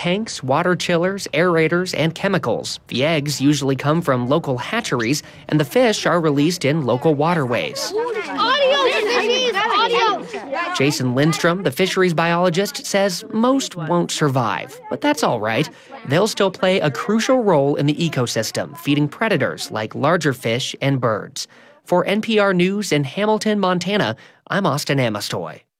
tanks, water chillers, aerators, and chemicals. The eggs usually come from local hatcheries, and the fish are released in local waterways. Jason Lindstrom, the fisheries biologist, says most won't survive, but that's all right. They'll still play a crucial role in the ecosystem, feeding predators like larger fish and birds. For NPR News in Hamilton, Montana, I'm Austin Amestoy.